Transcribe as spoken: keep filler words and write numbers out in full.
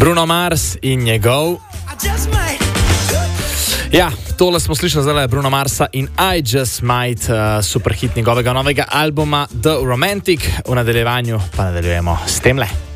Bruno Mars in njegov. Ja, tole smo slišali zdaj, Bruno Marsa in I Just Might, uh, superhit njegovega novega albuma The Romantic. V nadaljevanju pa nadaljujemo s temle.